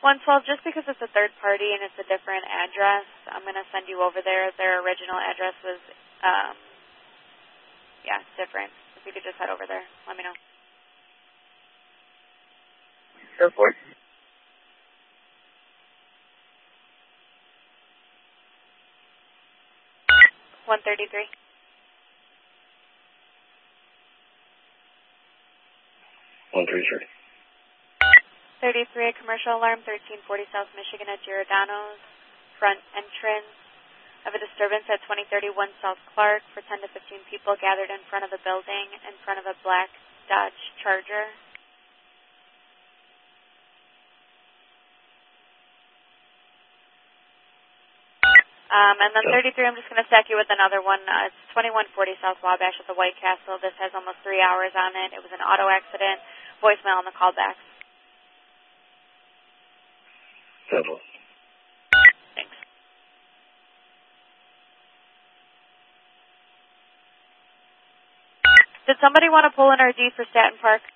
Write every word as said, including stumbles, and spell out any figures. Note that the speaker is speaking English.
one twelve, just because it's a third party and it's a different address, I'm going to send you over there. Their original address was, um, yeah, different. If you could just head over there, let me know. Sure, boy. one thirty-three. one thirty-three. thirty-three, a commercial alarm, thirteen forty South Michigan at Giordano's front entrance. I have a disturbance at twenty thirty-one South Clark for ten to fifteen people gathered in front of the building, in front of a black Dodge Charger. Um, and then thirty-three, I'm just going to stack you with another one. Uh, it's twenty-one forty South Wabash at the White Castle. This has almost three hours on it. It was an auto accident. Voicemail on the callback. Several. Thanks. Did somebody want to pull an R D for Staten Park?